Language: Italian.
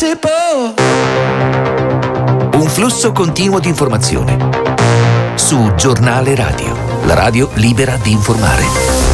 Un flusso continuo di informazione su Giornale Radio, la radio libera di informare.